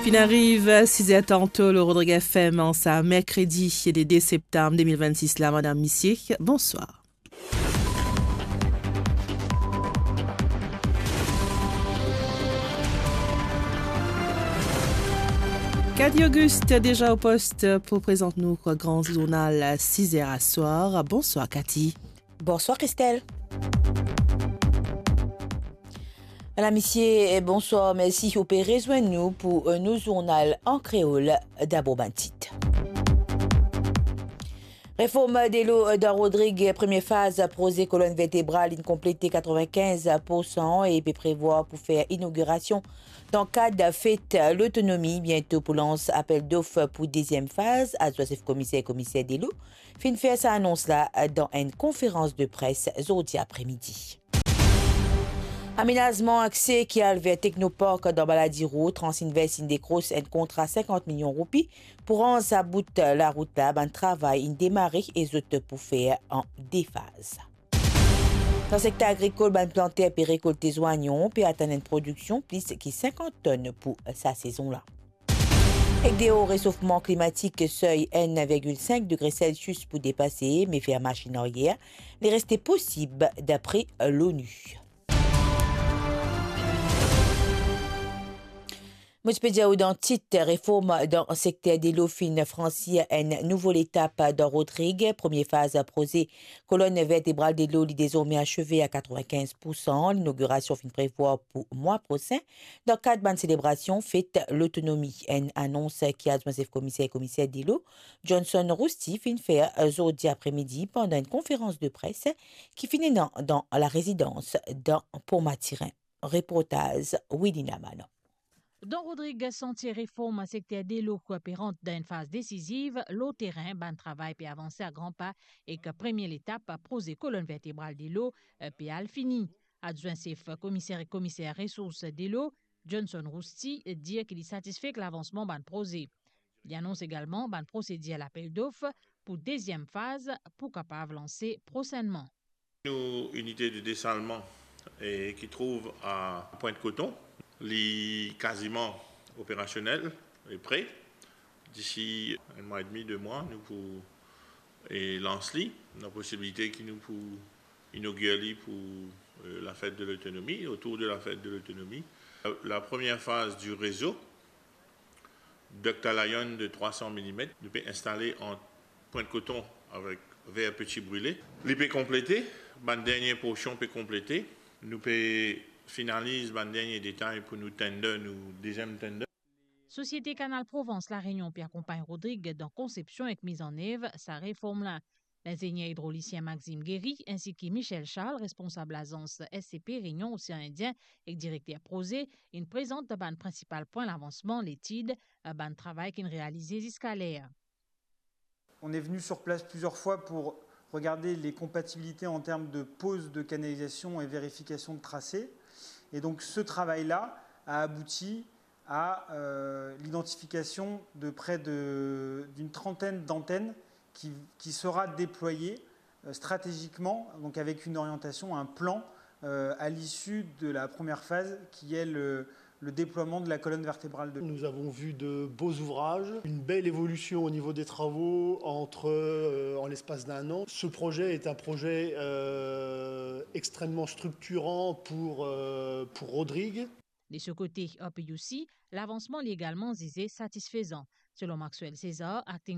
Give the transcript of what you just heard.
Fin arrive à 6h tantôt, le Rodrigue FM en sa mercredi et le 2 septembre 2026. Là, Madame Missier, bonsoir. Cathy Auguste, déjà au poste pour présenter nous grand journal à 6h à soir. Bonsoir, Cathy. Bonsoir, Christelle. Madame Missier, bonsoir. Merci pour rejoindre nous pour un journal en créole d'abord titre. Réforme des lots de Rodrigue, première phase, projet colonne vertébrale, incomplétée 95% et peut prévoir pour faire inauguration dans le cadre de fête l'autonomie. Bientôt pour lance appel d'offres pour deuxième phase à Joseph commissaire des lots. Fin faire sa annonce là dans une conférence de presse aujourd'hui après-midi. Aménagement accès qui a levé Technopark dans Baladiro, Transinvest Indecross un contrat 50 millions de roupies pour en bout la route là, un travail démarré et autres pour faire en deux phases. Dans le secteur agricole, ban planter et récolter oignons puis atteindre une production plus que 50 tonnes pour sa saison là. Avec des hauts réchauffements climatiques, seuil 1,5 degrés Celsius pour dépasser, mais faire machine arrière, les restés possible d'après l'ONU. Mouspedia ou dans titre réforme dans le secteur des lots fin franchir une nouvelle étape dans Rodrigue. Première phase projet colonne vertébrale des lots désormais achevée à 95%. L'inauguration fin prévoit pour mois prochain. Dans le cadre de célébration, fête l'autonomie. Une annonce qui a Joseph commissaire des lots. Johnson Rousty fin faire jeudi après-midi pendant une conférence de presse qui finit dans la résidence dans Pont-Matirin. Reportage Widina Manon. Dans Rodrigue, sentier réforme secteur des lots coopérantes dans une phase décisive, l'eau terrain, ban travail peut avancer à grands pas et que première étape, projet colonne vertébrale des lots, peut al fini. Adjoint chef commissaire ressources des lots, Johnson Rousty, dit qu'il est satisfait que l'avancement ban projet. Il annonce également ban procédé à l'appel d'offres pour deuxième phase pour capable lancer prochainement. Une unité de dessalement qui trouve à Pointe-Coton. Les quasiment opérationnel et prêt. D'ici un mois et demi, 2 mois, nous pouvons lancer la possibilité qui nous pour inaugurer pour la fête de l'autonomie, autour de la fête de l'autonomie. La première phase du réseau d'octalion de 300 mm, nous pouvons installer en Pointe-Coton avec verre petit brûlé. L'IP complété, la dernière portion peut compléter. Nous pouvons finalise le dernier détail pour nous tender, nous deuxième tender. Société Canal Provence La Réunion puis accompagne Rodrigue dans conception et mise en œuvre sa réforme là. L'ingénieur hydraulicien Maxime Guéry ainsi que Michel Charles, responsable agence SCP Réunion Océan Indien et directeur projet, une présente ban principal point l'avancement l'étude ban travail qu'il réalisé jusqu'à l'air. On est venu sur place plusieurs fois pour regarder les compatibilités en termes de pose de canalisation et vérification de tracé. Et donc ce travail-là a abouti à l'identification de près d'une trentaine d'antennes qui sera déployée stratégiquement, donc avec une orientation, un plan à l'issue de la première phase qui est le déploiement de la colonne vertébrale. Nous avons vu de beaux ouvrages, une belle évolution au niveau des travaux en l'espace d'1 an. Ce projet est un projet extrêmement structurant pour Rodrigue. De ce côté, au PUC, l'avancement légalement disait satisfaisant. Selon Maxwell César, acting